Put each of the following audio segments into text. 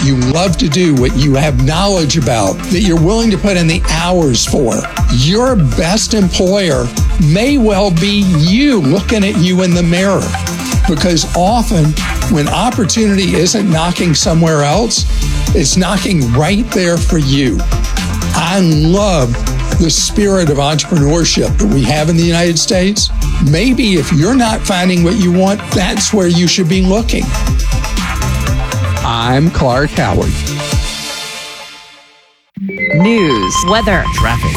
you love to do, what you have knowledge about, that you're willing to put in the hours for. Your best employer may well be you looking at you in the mirror. Because often when opportunity isn't knocking somewhere else, it's knocking right there for you. I love the spirit of entrepreneurship that we have in the United States. Maybe if you're not finding what you want, that's where you should be looking. I'm Clark Howard. News, weather, traffic.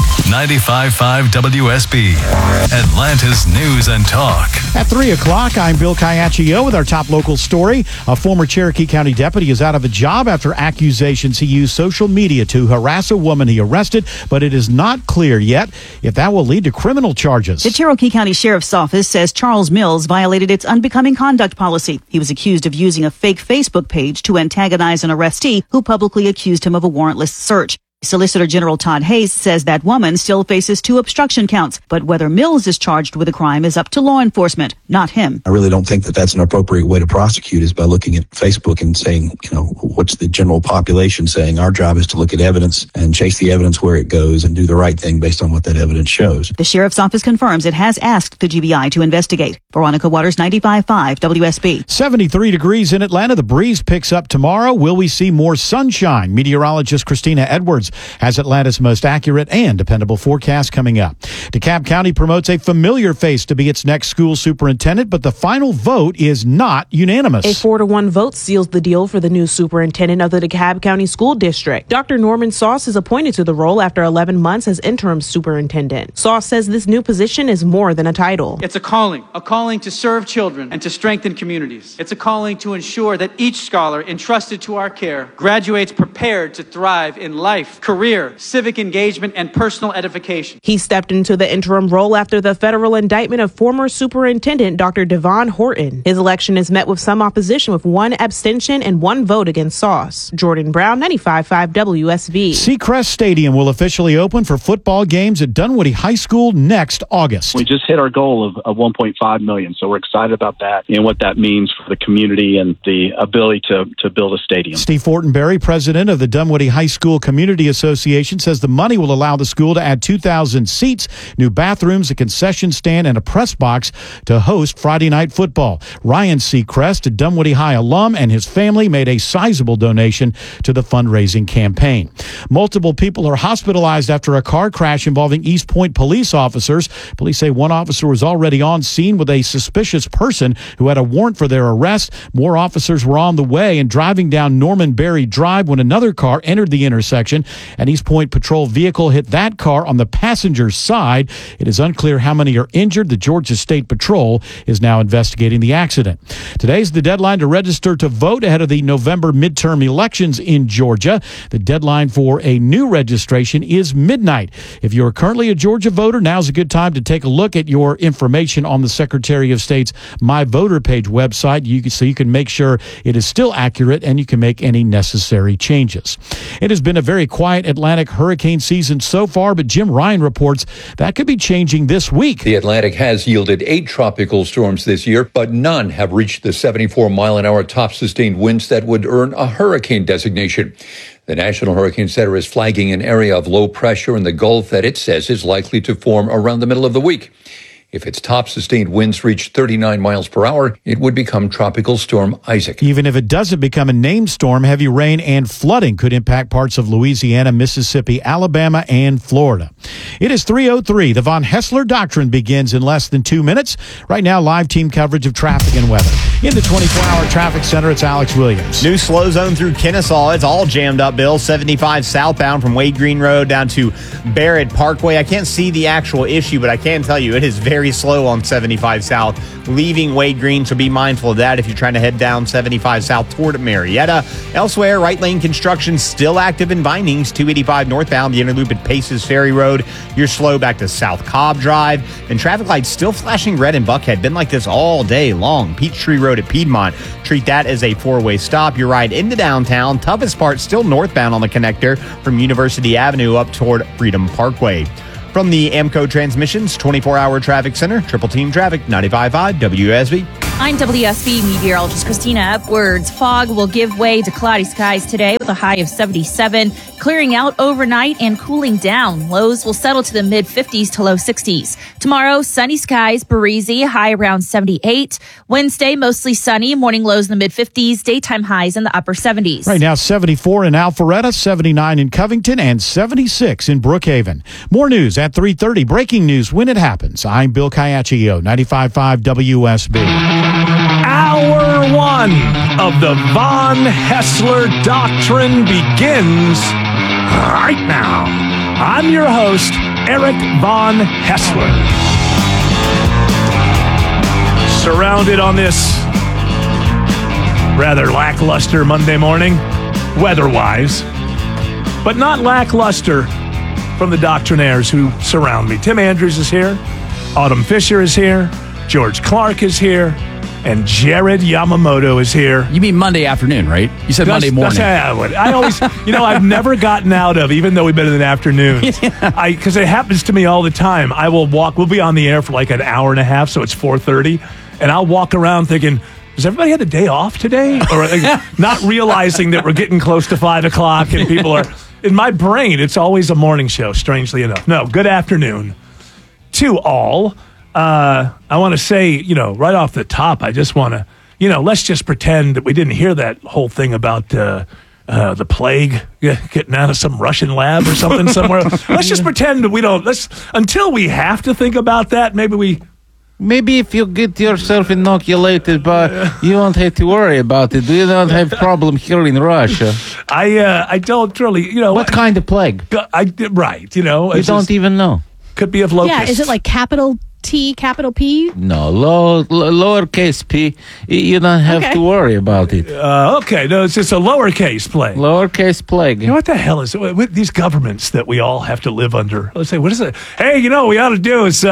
95.5 WSB, Atlanta's News and Talk. At 3 o'clock, I'm Bill Caiaccio with our top local story. A former Cherokee County deputy is out of a job after accusations he used social media to harass a woman he arrested, but it is not clear yet if that will lead to criminal charges. The Cherokee County Sheriff's Office says Charles Mills violated its unbecoming conduct policy. He was accused of using a fake Facebook page to antagonize an arrestee who publicly accused him of a warrantless search. Solicitor General Todd Hayes says that woman still faces 2 obstruction counts, but whether Mills is charged with a crime is up to law enforcement, not him. I really don't think that that's an appropriate way to prosecute, is by looking at Facebook and saying, what's the general population saying? Our job is to look at evidence and chase the evidence where it goes and do the right thing based on what that evidence shows. The Sheriff's Office confirms it has asked the GBI to investigate. Veronica Waters, 95.5 WSB. 73 degrees in Atlanta. The breeze picks up tomorrow. Will we see more sunshine? Meteorologist Christina Edwards has Atlanta's most accurate and dependable forecast coming up. DeKalb County promotes a familiar face to be its next school superintendent, but the final vote is not unanimous. A 4-1 vote seals the deal for the new superintendent of the DeKalb County School District. Dr. Norman Sauce is appointed to the role after 11 months as interim superintendent. Sauce says this new position is more than a title. It's a calling to serve children and to strengthen communities. It's a calling to ensure that each scholar entrusted to our care graduates prepared to thrive in life, career, civic engagement, and personal edification. He stepped into the interim role after the federal indictment of former superintendent Dr. Devon Horton. His election is met with some opposition, with 1 abstention and 1 vote against Sauce. Jordan Brown, 95.5 WSB. Seacrest Stadium will officially open for football games at Dunwoody High School next August. We just hit our goal of $1.5 million, so we're excited about that and what that means for the community and the ability to build a stadium. Steve Fortenberry, president of the Dunwoody High School Community Association, says the money will allow the school to add 2,000 seats, new bathrooms, a concession stand, and a press box to host Friday night football. Ryan Seacrest, a Dunwoody High alum, and his family made a sizable donation to the fundraising campaign. Multiple people are hospitalized after a car crash involving East Point police officers. Police say one officer was already on scene with a suspicious person who had a warrant for their arrest. More officers were on the way and driving down Norman Berry Drive when another car entered the intersection. An East Point patrol vehicle hit that car on the passenger side. It is unclear how many are injured. The Georgia State Patrol is now investigating the accident. Today's the deadline to register to vote ahead of the November midterm elections in Georgia. The deadline for a new registration is midnight. If you're currently a Georgia voter, now's a good time to take a look at your information on the Secretary of State's My Voter Page website so you can make sure it is still accurate and you can make any necessary changes. It has been a very quiet Atlantic hurricane season so far, but Jim Ryan reports that could be changing this week. The Atlantic has yielded 8 tropical storms this year, but none have reached the 74-mile-an-hour top sustained winds that would earn a hurricane designation. The National Hurricane Center is flagging an area of low pressure in the Gulf that it says is likely to form around the middle of the week. If its top sustained winds reach 39 miles per hour, it would become Tropical Storm Isaac. Even if it doesn't become a named storm, heavy rain and flooding could impact parts of Louisiana, Mississippi, Alabama, and Florida. It is 3:03. The Von Hessler Doctrine begins in less than 2 minutes. Right now, live team coverage of traffic and weather. In the 24-hour traffic center, it's Alex Williams. New slow zone through Kennesaw. It's all jammed up, Bill. 75 southbound from Wade Green Road down to Barrett Parkway. I can't see the actual issue, but I can tell you it is very slow on 75 South, leaving Wade Green, so be mindful of that if you're trying to head down 75 South toward Marietta. Elsewhere, right lane construction still active in Vinings, 285 northbound, the inner loop at Paces Ferry Road. You're slow back to South Cobb Drive, and traffic lights still flashing red in Buckhead. Been like this all day long. Peachtree Road at Piedmont, treat that as a 4-way stop. Your ride into downtown, toughest part still northbound on the connector from University Avenue up toward Freedom Parkway. From the AMCO Transmissions 24-hour traffic center, Triple Team Traffic, 95.5 WSB. I'm WSB meteorologist Christina Upwards. Fog will give way to cloudy skies today with a high of 77, clearing out overnight and cooling down. Lows will settle to the mid-50s to low 60s. Tomorrow, sunny skies, breezy, high around 78. Wednesday, mostly sunny, morning lows in the mid-50s, daytime highs in the upper 70s. Right now, 74 in Alpharetta, 79 in Covington, and 76 in Brookhaven. More news at 3:30. Breaking news when it happens. I'm Bill Caiaccio, 95.5 WSB. Hour one of the Von Haessler Doctrine begins right now. I'm your host, Eric Von Haessler. Surrounded on this rather lackluster Monday morning, weather-wise, but not lackluster from the doctrinaires who surround me. Tim Andrews is here, Autumn Fisher is here, George Clark is here, and Jared Yamamoto is here. You mean Monday afternoon, right? You said Monday morning. I always, I've never gotten out of, even though we've been in the afternoon, because it happens to me all the time. I will walk, we'll be on the air for like an hour and a half, so it's 4:30, and I'll walk around thinking, does everybody have the day off today? Or not realizing that we're getting close to 5 o'clock and people are, in my brain, it's always a morning show, strangely enough. No, good afternoon to all. I want to say, right off the top, I just want to, let's just pretend that we didn't hear that whole thing about the plague getting out of some Russian lab or something somewhere. Let's just pretend that we don't, until we have to think about that, Maybe if you get yourself inoculated, but you won't have to worry about it. You don't have problem here in Russia. I don't really, What kind of plague? Right, You don't even know. Could be of locusts. Yeah, is it like capital T, capital P? No, lowercase p. You don't have to worry about it. Okay, no, it's just a lowercase plague. Lowercase plague. What the hell is it with these governments that we all have to live under? Let's say, what is it? Hey, what we ought to do is,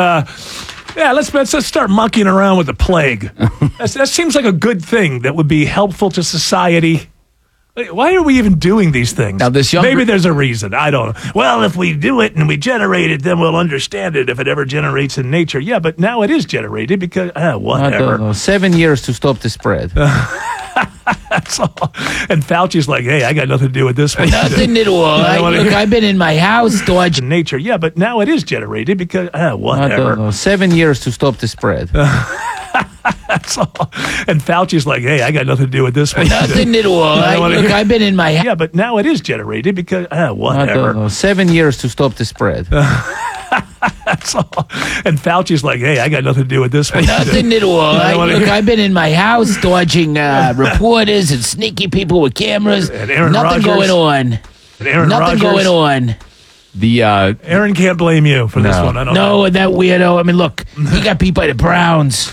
let's start monkeying around with the plague. That seems like a good thing that would be helpful to society. Why are we even doing these things? Now, maybe there's a reason. I don't know. Well, if we do it and we generate it, then we'll understand it if it ever generates in nature. Yeah, but now it is generated because, whatever. I don't know. 7 years to stop the spread. That's all. And Fauci's like, hey, I got nothing to do with this one. Nothing at all. Look, I've been in my house dodging nature. Yeah, but now it is generated because, whatever. I don't know. 7 years to stop the spread. That's all. And Fauci's like, hey, I got nothing to do with this one. Nothing at all. Look, I've been in my house. Yeah, but now it is generated because, whatever. I don't know. 7 years to stop the spread. That's all. And Fauci's like, hey, I got nothing to do with this one. Nothing at all. Look, I've been in my house dodging reporters and sneaky people with cameras. And Aaron Nothing Rodgers. going on. And Aaron Nothing Rodgers. going on. Aaron can't blame you for this one. I don't know. No, that weirdo. I mean, look, he got beat by the Browns.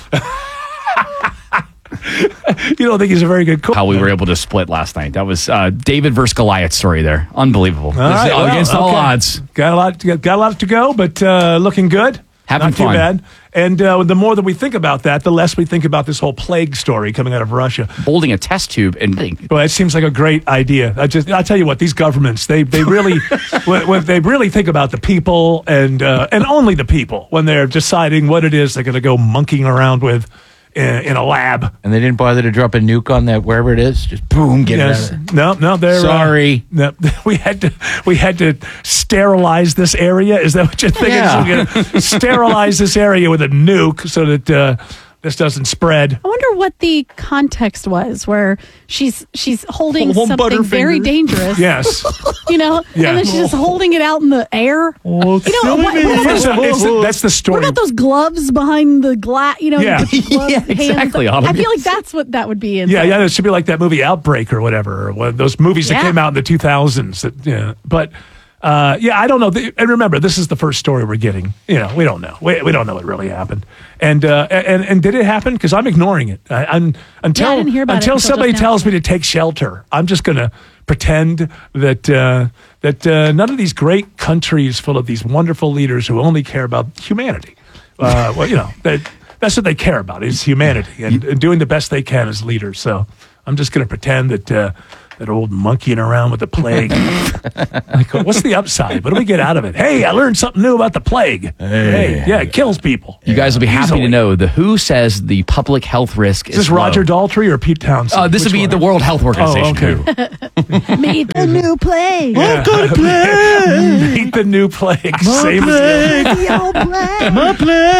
You don't think he's a very good coach? How we were able to split last night. That was David versus Goliath story there. Unbelievable. Against all odds. Got a lot to go, but looking good. Having Not too fun. bad. And the more that we think about that, the less we think about this whole plague story coming out of Russia. Holding a test tube and well, it seems like a great idea. I tell you what, these governments, they really when they really think about the people and only the people when they're deciding what it is they're going to go monkeying around with in a lab. And they didn't bother to drop a nuke on that wherever it is. Just boom, get it out of there. No, they're sorry. We had to sterilize this area. Is that what you're thinking? Yeah. So we're going to sterilize this area with a nuke so that this doesn't spread. I wonder what the context was where she's holding something very dangerous. Yes. And then she's just holding it out in the air. That's the story. What about those gloves behind the glass? Yeah. Exactly. I feel like that's what that would be. Yeah, it should be like that movie Outbreak or whatever, or one of those movies that came out in the 2000s. But I don't know. And remember, this is the first story we're getting. We don't know. We don't know what really happened. And did it happen? Because I'm ignoring it. Until somebody tells me to take shelter, I'm just going to pretend that none of these great countries full of these wonderful leaders who only care about humanity. That's what they care about is humanity and doing the best they can as leaders. So I'm just going to pretend that that old monkeying around with the plague. Like, what's the upside? What do we get out of it? Hey, I learned something new about the plague. Hey, yeah, it kills people. You guys will be happy to know the WHO says the public health risk Is this low. Roger Daltrey or Pete Townsend? This would be the World Health Organization. Oh, okay. Meet the new plague. Yeah. Got a plague. Meet the new plague. My Same plague. as The old plague. My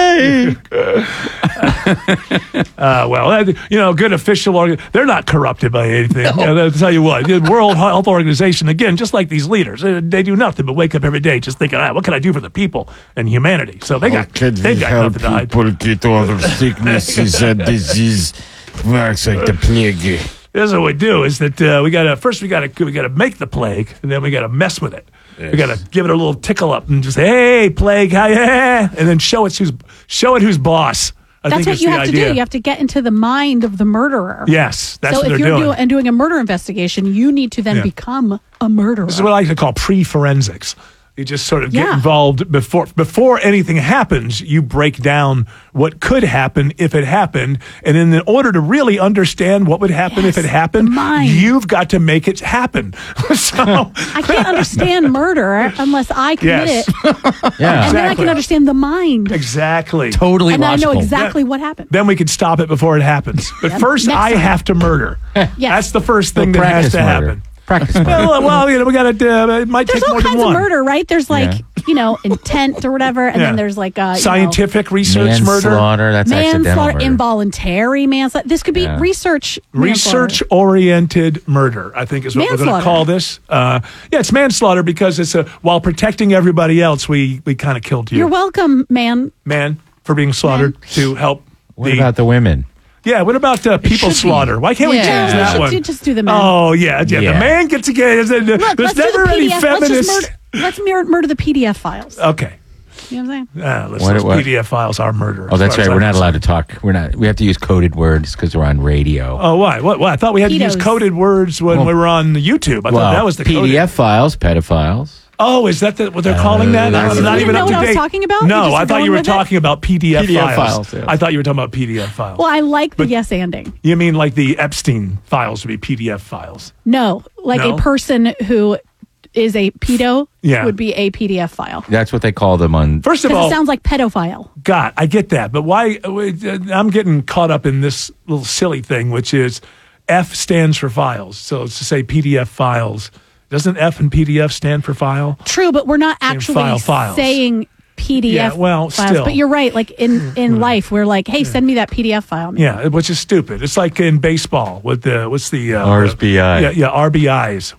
plague. well, good official. They're not corrupted by anything. No. I'll tell you what. The World Health Organization, again, just like these leaders, they do nothing but wake up every day just thinking, what can I do for the people and humanity? So they've got nothing to hide. People get all their sicknesses and disease works like the plague. This is what we do: is that we gotta make the plague, and then we gotta mess with it. Yes. We gotta give it a little tickle up and just say, "Hey, plague, and then show it who's boss." I That's think what is you the have idea. to do. You have to get into the mind of the murderer. Yes, that's so what if they're you're doing. doing a murder investigation, you need to then Yeah. become a murderer. This is what I like to call pre-forensics. You just sort of get Yeah. involved before anything happens. You break down what could happen if it happened, and in order to really understand what would happen if it happened, you've got to make it happen. So I can't understand murder unless I commit Yes. it. Yeah. And then I Exactly. can understand the mind. Exactly. Totally And then I know logical. exactly what happened. Then we can stop it before it happens. But Yep. first, Next I time. have to murder. Yes. That's the first thing Well, that has practice to murder. happen. Practice Well, we got to. It might There's take all more than kinds of one. murder, right? There's like, intent or whatever. And Yeah. then there's like Scientific research murder. Manslaughter, that's accidental manslaughter, murder. involuntary manslaughter. This could be Yeah. research manslaughter. Research-oriented murder, I think, is what we're going to Manslaughter. call this. It's manslaughter because it's while protecting everybody else, we kind of killed you, You're welcome, man. man, for being slaughtered to help. What about the women? Yeah, what about people slaughter? Why can't we change that one? Just do the man. Oh, yeah. The man gets a There's Look, let's do never the any PDF. feminist. Let's murder the PDF files. Okay. You know what I'm saying? Those What? PDF files are murder. Oh, as that's far as right. I'm We're not concerned. allowed to talk. We have to use coded words because we're on radio. Oh, why? What? I thought we had to use Pedos. coded words when we were on YouTube. I thought that was the PDF coded. files, pedophiles. Oh, is that what they're calling that? that's I'm not it. even You up know to what I was date. talking about? You No, just I were thought going you were with it? talking about PDF PDF files. files, yes. I thought you were talking about PDF files. Well, I like the yes anding. You mean like the Epstein files would be PDF files? No, like No? a person who is a pedo Yeah. would be a PDF file. That's what they call them on. First of Because all, it sounds like pedophile. God, I get that, but why? I'm getting caught up in this little silly thing, which is F stands for files. So it's to say PDF files. Doesn't F and PDF stand for file? True, but we're not Same actually files. saying PDF Yeah, well, files. still. But you're right. Like in life, we're like, hey, send me that PDF file. Yeah, which is stupid. It's like in baseball with the what's the RBI. Yeah, RBIs.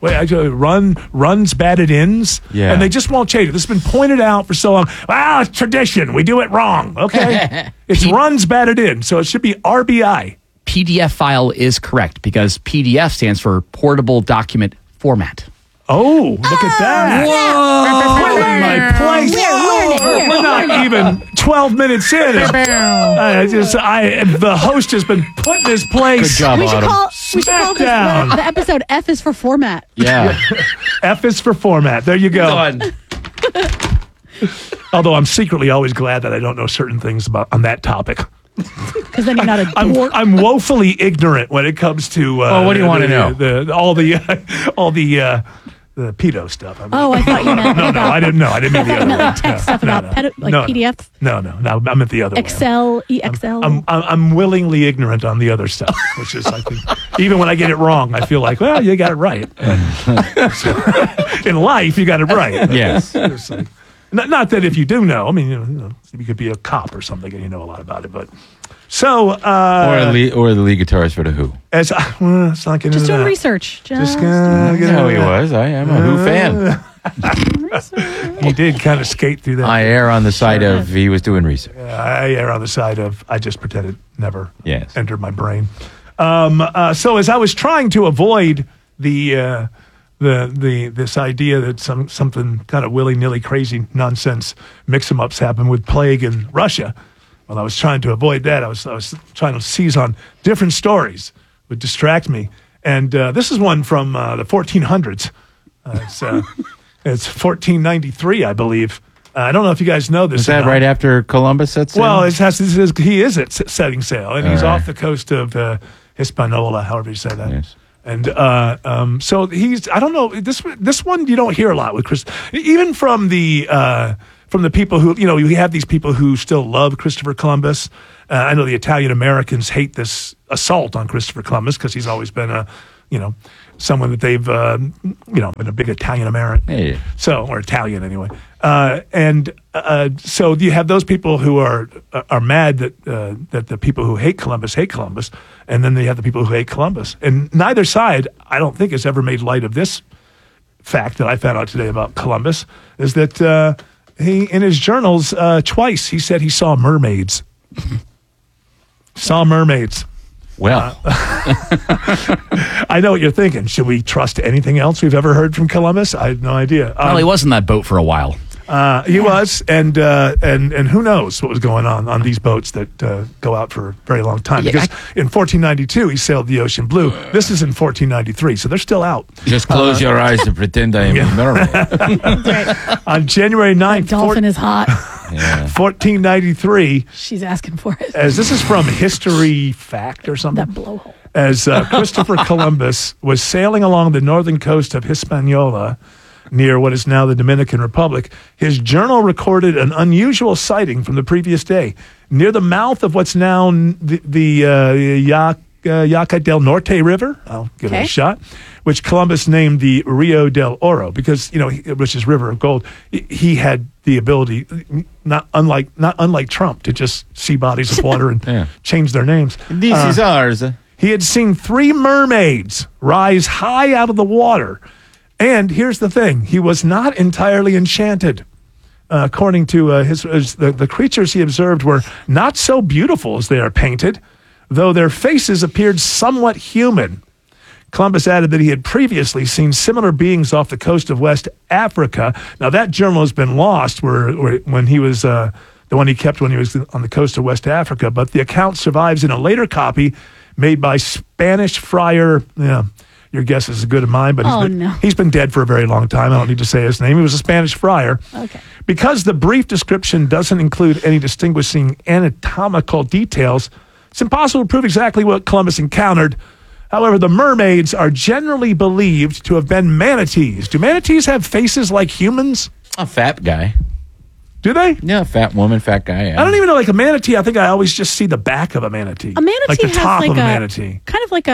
Runs batted ins. Yeah. and they just won't change it. This has been pointed out for so long. Well, it's tradition. We do it wrong. Okay, it's runs batted in, so it should be RBI. PDF file is correct because PDF stands for portable document format. Oh, look at that! Put it in my place. We're not even 12 minutes in. The host has been put in his place. Good job, We should Autumn. call this Smackdown. the episode F is for format. Yeah. F is for format. There you go. Although I'm secretly always glad that I don't know certain things on that topic. Because then you're not a dork. I'm woefully ignorant when it comes to. Well, what do you want to know? All the pedo stuff. I mean, Oh, I thought you meant no, I didn't know. I didn't mean the I other meant one. like tech stuff No, about no. No, PDF, No, I meant the other Excel, EXL. one. I'm willingly ignorant on the other stuff, which is I think even when I get it wrong, I feel like, well, you got it right. In life, you got it right. Yes. It's like- not that if you do know, I mean, you could be a cop or something and you know a lot about it, but so or the lead guitarist for the Who. as it's not getting Just into doing that. research. Just gonna get No, into he that. was. I am a Who fan. He did kind of skate through that. I err on the side of he was doing research. I err on the side of I just pretended never Yes. entered my brain. So as I was trying to avoid this idea that something kind of willy-nilly crazy nonsense mix-em-ups happen with plague in Russia, well, I was trying to avoid that. I was trying to seize on different stories would distract me, and this is one from the 1400s. It's 1493, I believe. I don't know if you guys know this. Is that right after Columbus sets sail? Well, he is setting sail, and he's All right. off the coast of Hispaniola, however you say that. Yes. And so I don't know, this one you don't hear a lot with Chris, even from the people who, you have these people who still love Christopher Columbus. I know the Italian Americans hate this assault on Christopher Columbus because he's always been someone that they've, been a big Italian American. Hey. So, or Italian anyway. So you have those people who are mad that the people who hate Columbus, and then they have the people who hate Columbus. And neither side, I don't think, has ever made light of this fact that I found out today about Columbus, is that he, in his journals, twice he said he saw mermaids. Saw mermaids. Well, I know what you're thinking. Should we trust anything else we've ever heard from Columbus? I have no idea. Well, he was in that boat for a while. He was, and who knows what was going on these boats that go out for a very long time. Because in 1492, he sailed the ocean blue. This is in 1493, so they're still out. Just close your eyes and pretend I am a mermaid. On January 9th, dolphin is hot. 1493. She's asking for it. As this is from History Fact or something. That blowhole. As Christopher Columbus was sailing along the northern coast of Hispaniola, near what is now the Dominican Republic, his journal recorded an unusual sighting from the previous day. Near the mouth of what's now the Yaca del Norte River, I'll give it a shot, which Columbus named the Rio del Oro, because, which is River of Gold. He had the ability, not unlike Trump, to just see bodies of water and change their names. This is ours. He had seen 3 mermaids rise high out of the water. And here's the thing. He was not entirely enchanted. According to the creatures he observed were not so beautiful as they are painted, though their faces appeared somewhat human. Columbus added that he had previously seen similar beings off the coast of West Africa. Now, that journal has been lost when he was the one he kept when he was on the coast of West Africa, but the account survives in a later copy made by Spanish friar. Your guess is as good as mine, but he's been dead for a very long time. I don't need to say his name. He was a Spanish friar. Okay. Because the brief description doesn't include any distinguishing anatomical details, it's impossible to prove exactly what Columbus encountered. However, the mermaids are generally believed to have been manatees. Do manatees have faces like humans? A fat guy. Do they? Yeah, fat woman, fat guy. Yeah. I don't even know, like a manatee. I think I always just see the back of a manatee. A manatee like the has top like of a manatee. Kind of like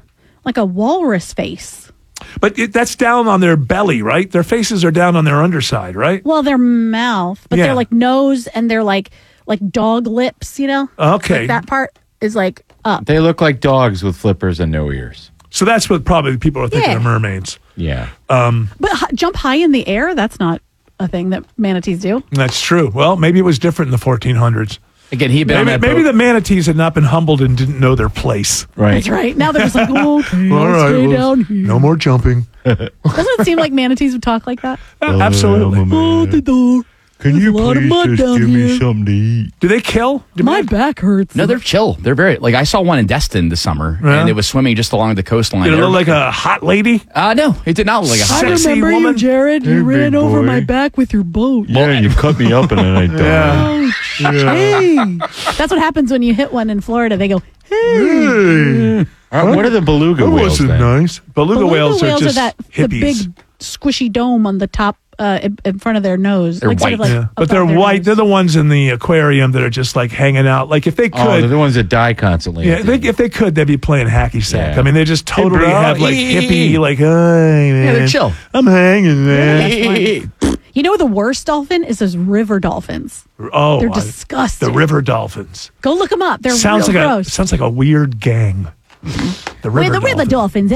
a walrus face. But that's down on their belly, right? Their faces are down on their underside, right? Well, their mouth, but they're like nose and they're like dog lips, Okay. Like that part is like up. They look like dogs with flippers and no ears. So that's what probably people are thinking of mermaids. Yeah. But jump high in the air, that's not a thing that manatees do. That's true. Well, maybe it was different in the 1400s. Again, maybe the manatees had not been humbled and didn't know their place. Right. That's right. Now they're just like, okay, I'll stay down here. No more jumping. Doesn't it seem like manatees would talk like that? Absolutely. Oh, the door. Can you please just give me something to eat? Do they kill? My back hurts. No, they're chill. They're very, I saw one in Destin this summer, and it was swimming just along the coastline. Did it look like a hot lady? No, it did not look like a hot lady. Sexy I remember woman? you, Jared. You ran over my back with your boat. Yeah, you cut me up and then I died. Ouch. Hey. That's what happens when you hit one in Florida. They go, hey. All right, what are the beluga That whales wasn't then? nice. Beluga whales are just the hippies. big squishy dome on the top in front of their nose. They're sort of white. But they're above their white. nose. They're the ones in the aquarium that are just like hanging out. Like if they could, Oh, they're the ones that die constantly. yeah, if they could, they'd be playing hacky sack. Yeah. I mean, they just totally bro, have like hippie, like, hey, man, Yeah, they're chill. I'm hanging, man. That's fun. You know the worst dolphin is those river dolphins. Oh, They're disgusting. The river dolphins. Go look them up. They're Sounds real like gross. sounds like a weird gang. The We're river the river dolphins.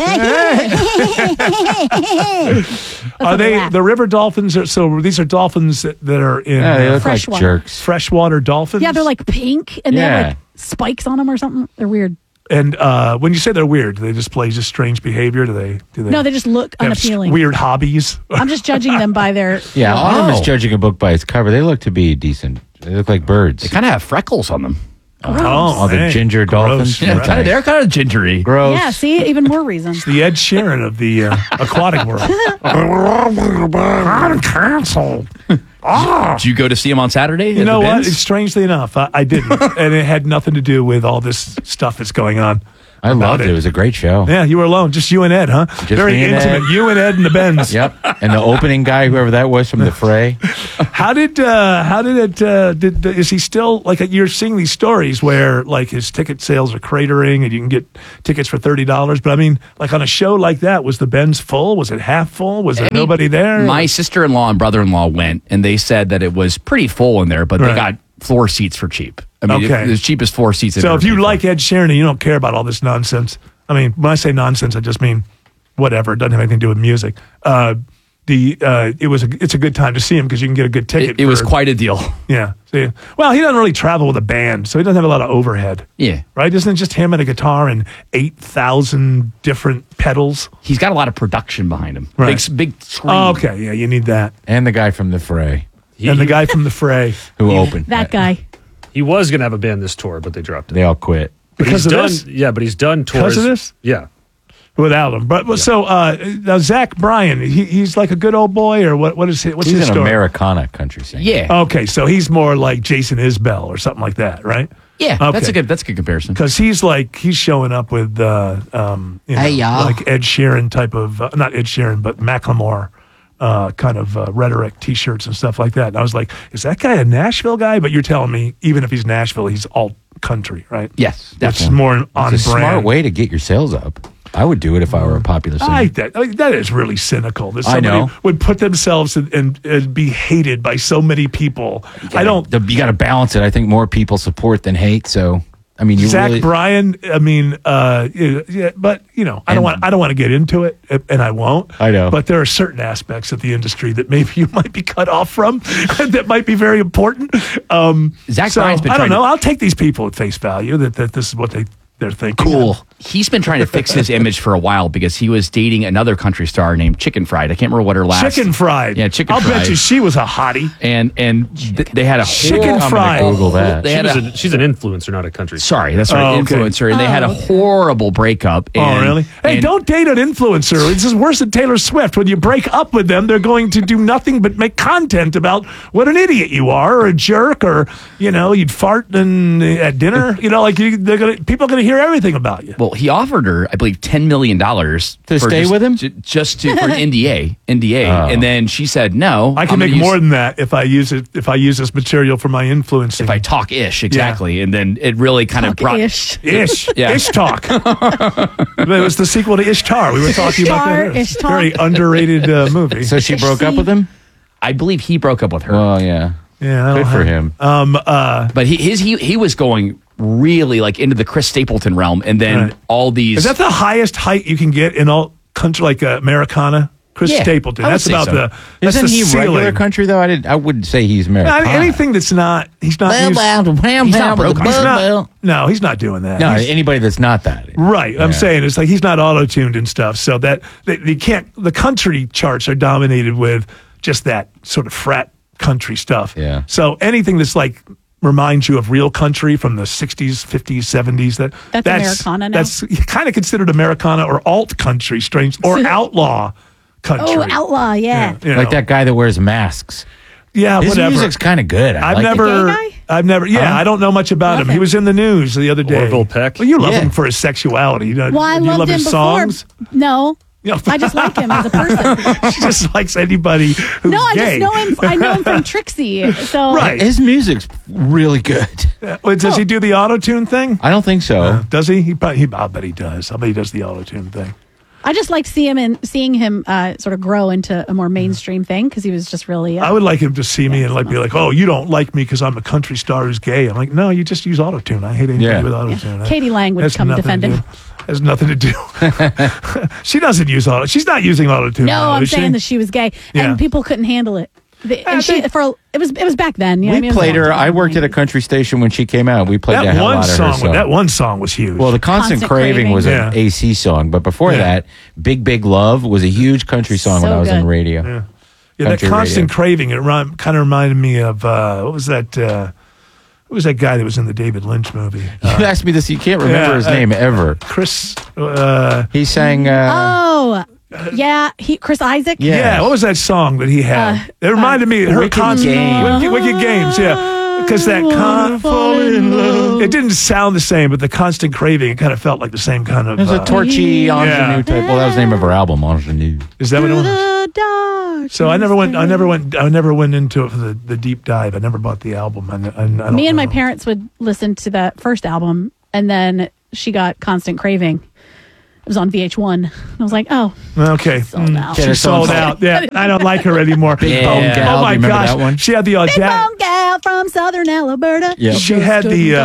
Are they the river dolphins? So these are dolphins that are in Yeah, they look Freshwater. like jerks. freshwater dolphins. Yeah, they're like pink and they have Yeah. like spikes on them or something. They're weird. And when you say they're weird, do they display just strange behavior? Do they? No, they just look have unappealing. weird hobbies. I'm just judging them by their. Yeah, Autumn is judging a book by its cover. They look to be decent. They look like birds. They kind of have freckles on them. Oh, the dang. ginger dolphins. Gross. Yeah, they're kind of gingery. Gross. Yeah, see, even more reasons. The Ed Sheeran of the aquatic world. I'm canceled. Did you go to see him on Saturday? You know what? Strangely enough, I didn't, and it had nothing to do with all this stuff that's going on. I loved it. It was a great show. Yeah, you were alone. Just you and Ed, huh? Very me and intimate. Ed. You and Ed and the Bends. Yep. And the opening guy, whoever that was from the Fray. How did it, is he still, like, you're seeing these stories where, like, his ticket sales are cratering and you can get tickets for $30. But I mean, like, on a show like that, was the Benz full? Was it half full? Was there nobody there? My sister-in-law and brother-in-law went, and they said that it was pretty full in there, but they got floor seats for cheap. I mean, the cheapest floor seats. So if you like Ed Sheeran and you don't care about all this nonsense, I mean, when I say nonsense, I just mean whatever. It doesn't have anything to do with music. It's a good time to see him because you can get a good ticket. It was quite a deal. Yeah. See, well, he doesn't really travel with a band, so he doesn't have a lot of overhead. Yeah. Right? Isn't it just him and a guitar and 8,000 different pedals? He's got a lot of production behind him. Right. Big screen. Oh, okay. Yeah, you need that. And the guy from the Fray. And the guy from the Fray. Who opened. That guy. He was going to have a band this tour, but they dropped it. They all quit. Because of this? Yeah, but he's done tours. Because of this? Yeah. Without him. But so now Zach Bryan, he's like a good old boy, or what's his He's story? an Americana country singer. Yeah. Okay, so he's more like Jason Isbell or something like that, right? Yeah, Okay. that's a good comparison. Because he's showing up with Hey, y'all. like Ed Sheeran type of not Ed Sheeran but Macklemore kind of rhetoric T-shirts and stuff like that. And I was like, is that guy a Nashville guy? But you're telling me even if he's Nashville, he's all country, right? Yes, that's more on It's a brand. smart way to get your sales up. I would do it if I were a popular singer. That is really cynical. That I somebody know. would put themselves and be hated by so many people. You got to balance it. I think more people support than hate. So, I mean, Zach Bryan. I mean, yeah, but I don't want to get into it, and I won't. I know. But there are certain aspects of the industry that maybe you might be cut off from that might be very important. Zach Bryan's been I don't trying know. to- I'll take these people at face value that this is what they're thinking. Cool. He's been trying to fix his image for a while because he was dating another country star named Chicken Fried. I can't remember what her last. Chicken Fried. Yeah, Chicken I'll Fried. bet you she was a hottie. And they had a Chicken Fried. Google that. They had She's an influencer, not a country star. Sorry, that's right, Oh, okay. influencer, and they had a horrible breakup. Oh, and- really? Hey, and- don't date an influencer. This is worse than Taylor Swift. When you break up with them, they're going to do nothing but make content about what an idiot you are, or a jerk, or you'd fart at dinner. People are going to hear everything about you. Well, he offered her, I believe, $10 million to stay with him? just for an NDA, and then she said no. I can make more than that if I use it. If I use this material for my influencing. If I talk ish, exactly, and then it really kind of brought Ish. Yeah. Ish Talk. It was the sequel to Ishtar. We were talking about that. Ishtar. Very underrated movie. So she broke up with him? I believe he broke up with her. Oh, yeah. Yeah, I Good don't for have- him. But he was going really like into the Chris Stapleton realm, and then Right. all these. Is that the highest height you can get in all country like Americana? Chris Yeah, Stapleton. I would That's say about so. that's Isn't the he ceiling. regular country, though? I wouldn't say he's Americana. Anything that's not. He's not. He's not No, he's not doing that. No, He's- anybody that's not that. Right. I'm saying it's like he's not auto-tuned and stuff. So that they can't. The country charts are dominated with just that sort of frat country stuff. Yeah. So anything that's like reminds you of real country from the 60s, 50s, 70s. That's Americana now? That's kind of considered Americana or alt country, strange, or outlaw country. Oh, outlaw, yeah. Like that guy that wears masks. Yeah, His whatever. music's kind of good. I've never. Huh? I don't know much about him. He was in the news the other day. Orville Peck. Well, you love him for his sexuality. You know, Well, I do you loved love him his before. songs? No. Yeah. I just like him as a person. She just likes anybody who's No, I gay. just know him. I know him from Trixie. So Right. His music's really good. Does he do the auto-tune thing? I don't think so. Does he? I'll bet he does. I bet he does the auto-tune thing. I just liked seeing him sort of grow into a more mainstream thing because he was just really. I would like him to see me and be like, "Oh, you don't like me because I'm a country star who's gay." I'm like, "No, you just use auto-tune. I hate anything with auto-tune." Katie Lang would Has come nothing defend to him. do. Has nothing to do. She doesn't use auto. She's not using auto-tune. No, now, I'm is she? saying that she was gay Yeah. and people couldn't handle it. It was back then. You know what I We mean? It was played a long her. time. I worked at a country station when she came out. We played the hell out of her song. That one song was huge. Well, the Constant Craving was Yeah. an AC song, but before that, Big Big Love was a huge country song when So I was in good. radio. Yeah, that Country Constant radio. Craving. It kind of reminded me of what was that? Who was that guy that was in the David Lynch movie? You asked me this. You can't remember his name ever. Chris. He sang. Oh, yeah. Chris Isaac. Yeah. What was that song that he had? It reminded me of her Wicked Constant Games. Wicked Games. Yeah. Because that it didn't sound the same, but the constant craving, it kind of felt like the same kind of. There's a Torchy ingenue type. Well, that was the name of her album, Ingenue. Is that what it was? So I never went into it for the deep dive. I never bought the album. Me and my parents would listen to that first album, and then she got Constant Craving. It was on VH1. I was like, oh. Okay. She sold out. Yeah, I don't like her anymore. Oh my gosh. She had the audacity. Big bone gal from southern Alberta. Yep. She had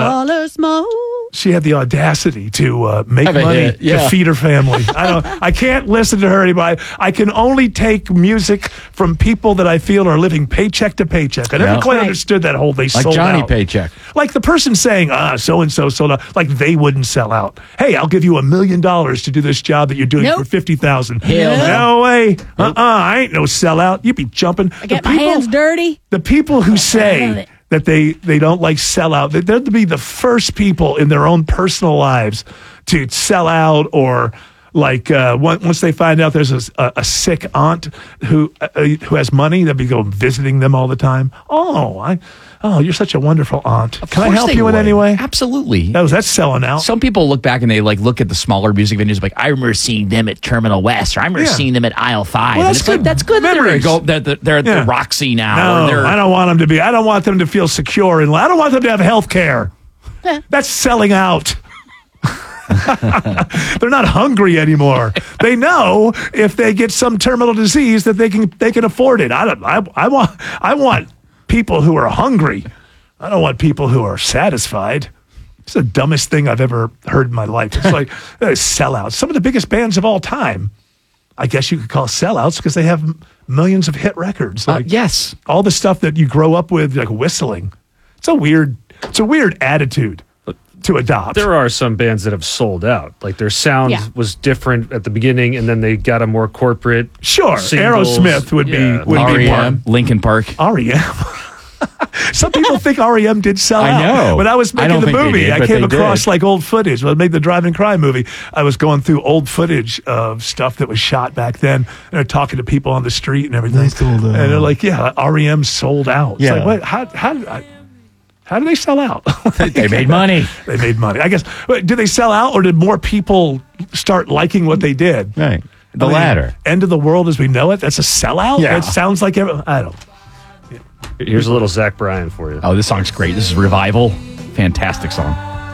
the audacity to make money to feed her family. I can't listen to her anymore. I can only take music from people that I feel are living paycheck to paycheck. I never quite understood that whole they sold out. Like Johnny Paycheck. Like the person saying, so-and-so sold out. Like they wouldn't sell out. Hey, I'll give you $1 million to do this job that you're doing for $50,000. No way. I ain't no sellout. You be jumping. I get my hands dirty. The people who say that they don't like sellout, they're to be the first people in their own personal lives to sell out, or like once they find out there's a sick aunt who has money, they'll be going visiting them all the time. Oh, you're such a wonderful aunt. Can I help you in any way? Absolutely. That's selling out. Some people look back and they look at the smaller music venues like, I remember seeing them at Terminal West, or I remember seeing them at Aisle 5. Well, that's good. That's good. Memories. They're at the Roxy now. No, I don't want them to be. I don't want them to feel secure. I don't want them to have health care. That's selling out. They're not hungry anymore. They know if they get some terminal disease that they can afford it. I want people who are hungry. I don't want people who are satisfied. It's the dumbest thing I've ever heard in my life. It's like sellouts. Some of the biggest bands of all time, I guess you could call sellouts because they have millions of hit records. Yes. All the stuff that you grow up with, like whistling. It's a weird attitude to adopt. There are some bands that have sold out. Like their sound was different at the beginning, and then they got a more corporate. Sure, singles. Aerosmith would be R.E.M., Linkin Park. R.E.M. Some people think R.E.M. did sell out. I know. When I was making the movie, I came across did. old footage. When I made the Drive and Cry movie, I was going through old footage of stuff that was shot back then, and they're talking to people on the street and everything. And they're like, yeah, R.E.M. sold out. It's like, what? How do they sell out? They made money. They made money. I guess. Did they sell out, or did more people start liking what they did? Right. The latter. End of the world as we know it. That's a sellout. Yeah. It sounds like I don't. Here's a little Zach Bryan for you. Oh, this song's great. This is Revival. Fantastic song.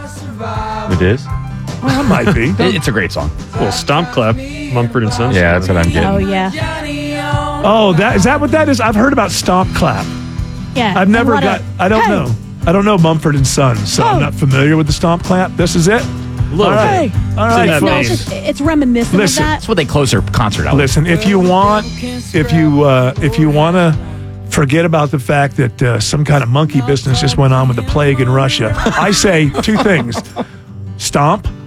It is? Well, it might be. It's a great song. A little stomp clap, Mumford and Sons. Yeah, that's what I'm getting. Oh, yeah. Oh, is that what that is? I've heard about stomp clap. Yeah. I've never got. I don't know. I don't know Mumford and Sons, so I'm not familiar with the stomp clap. This is it. All right. All right. No, it's reminiscent of that. That's what they close their concert out with. Listen, if you want to forget about the fact that some kind of monkey business just went on with the plague in Russia, I say two things: stomp